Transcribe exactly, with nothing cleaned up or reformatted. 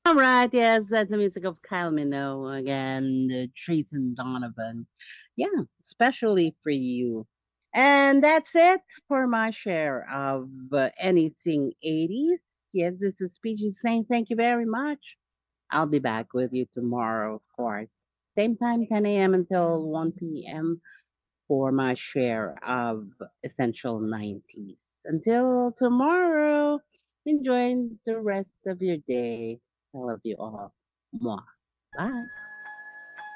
All right, yes, that's the music of Kyle Minogue again, the Treason Donovan. Yeah, especially for you. And that's it for my share of uh, anything eighties. Yes, this is Peachy saying thank you very much. I'll be back with you tomorrow, of course. Same time, ten a m until one p m for my share of Essential nineties. Until tomorrow, enjoy the rest of your day. I love you all. Mwah. Bye.